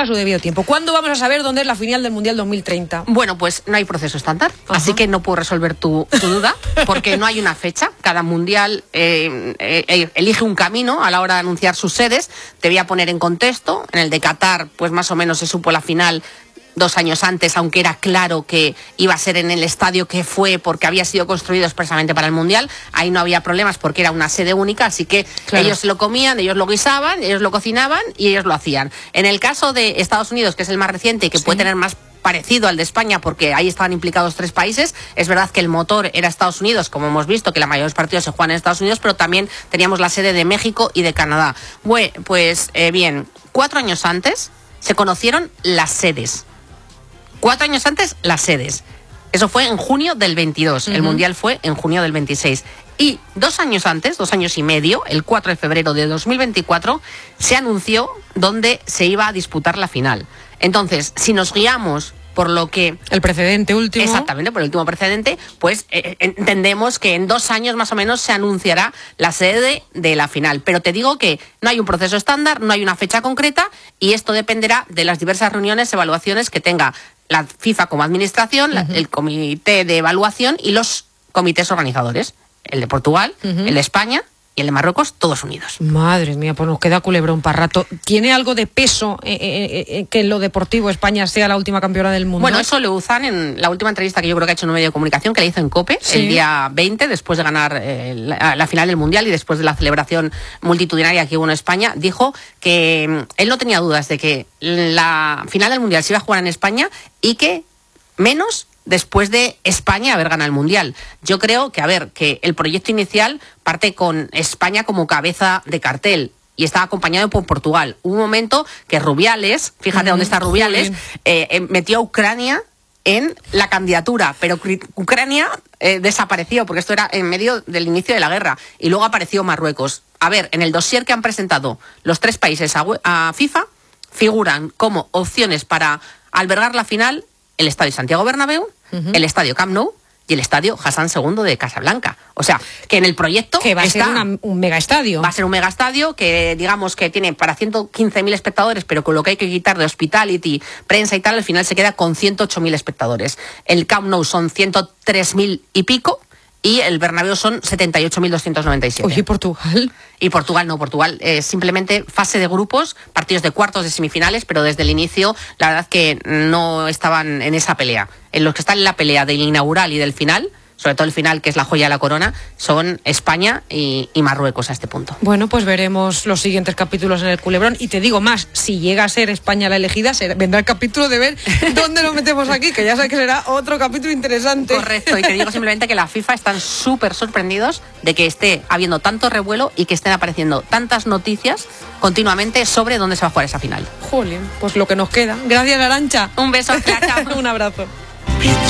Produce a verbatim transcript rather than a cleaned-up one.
a su debido tiempo. ¿Cuándo vamos a saber dónde es la final del Mundial dos mil treinta? Bueno, pues no hay proceso estándar, Ajá. así que no puedo resolver tu, tu duda, porque no hay una fecha. Cada mundial eh, eh, elige un camino a la hora de anunciar sus sedes. Te voy a poner en contexto. En el de Qatar, pues más o menos se supo la final dos años antes, aunque era claro que iba a ser en el estadio que fue porque había sido construido expresamente para el Mundial. Ahí no había problemas porque era una sede única, así que claro. ellos lo comían, ellos lo guisaban, ellos lo cocinaban y ellos lo hacían. En el caso de Estados Unidos, que es el más reciente y que sí. puede tener más parecido al de España porque ahí estaban implicados tres países, es verdad que el motor era Estados Unidos, como hemos visto que la mayoría de los partidos se juegan en Estados Unidos, pero también teníamos la sede de México y de Canadá. Bueno, pues eh, bien, cuatro años antes se conocieron las sedes. Cuatro años antes, las sedes. Eso fue en junio del veintidós. Uh-huh. El Mundial fue en junio del veintiséis. Y dos años antes, dos años y medio, el cuatro de febrero de dos mil veinticuatro, se anunció dónde se iba a disputar la final. Entonces, si nos guiamos por lo que... El precedente último. Exactamente, por el último precedente, pues eh, entendemos que en dos años más o menos se anunciará la sede de la final. Pero te digo que no hay un proceso estándar, no hay una fecha concreta y esto dependerá de las diversas reuniones, evaluaciones que tenga la FIFA como administración, uh-huh. la, el comité de evaluación y los comités organizadores. El de Portugal, uh-huh. el de España y el de Marruecos, todos unidos. Madre mía, pues nos queda culebrón para rato. ¿Tiene algo de peso eh, eh, eh, que en lo deportivo España sea la última campeona del mundo? Bueno, eso lo usan en la última entrevista que yo creo que ha hecho en un medio de comunicación, que le hizo en COPE, sí. el día veinte, después de ganar eh, la, la final del Mundial y después de la celebración multitudinaria que hubo en España, dijo que mm, él no tenía dudas de que la final del Mundial se iba a jugar en España y que menos después de España haber ganado el Mundial. Yo creo que, a ver, que el proyecto inicial parte con España como cabeza de cartel y estaba acompañado por Portugal. Hubo un momento que Rubiales, fíjate mm, dónde está Rubiales, eh, eh, metió a Ucrania en la candidatura, pero Ucrania eh, desapareció porque esto era en medio del inicio de la guerra y luego apareció Marruecos. A ver, en el dossier que han presentado los tres países a, a FIFA figuran como opciones para albergar la final el Estadio Santiago Bernabéu, uh-huh. el Estadio Camp Nou y el Estadio Hassan segundo de Casablanca. O sea, que en el proyecto que va a está, ser una, un megaestadio. Va a ser un megaestadio que digamos que tiene para ciento quince mil espectadores, pero con lo que hay que quitar de hospitality, prensa y tal, al final se queda con ciento ocho mil espectadores. El Camp Nou son ciento tres mil y pico. Y el Bernabéu son setenta y ocho mil doscientos noventa y siete. Oye, ¿y Portugal? Y Portugal no, Portugal es eh, simplemente fase de grupos, partidos de cuartos, de semifinales, pero desde el inicio la verdad que no estaban en esa pelea. En los que están en la pelea del inaugural y del final, sobre todo el final, que es la joya de la corona, son España y, y Marruecos a este punto. Bueno, pues veremos los siguientes capítulos en el culebrón. Y te digo más, si llega a ser España la elegida, será, vendrá el capítulo de ver dónde lo metemos aquí, que ya sé que será otro capítulo interesante. Correcto, y te digo simplemente que la FIFA están súper sorprendidos de que esté habiendo tanto revuelo y que estén apareciendo tantas noticias continuamente sobre dónde se va a jugar esa final. Jolín, pues lo que nos queda. Gracias, Arantxa. Un beso, Clara. Un abrazo.